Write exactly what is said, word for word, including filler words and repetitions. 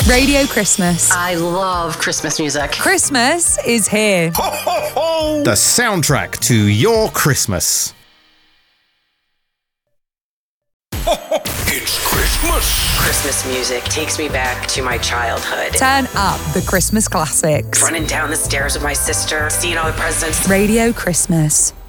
Radio Christmas. I love Christmas music. Christmas is here. Ho, ho, ho! The soundtrack to your Christmas. It's Christmas. Christmas music takes me back to my childhood. Turn up the Christmas classics. Running down the stairs with my sister, seeing all the presents. Radio Christmas.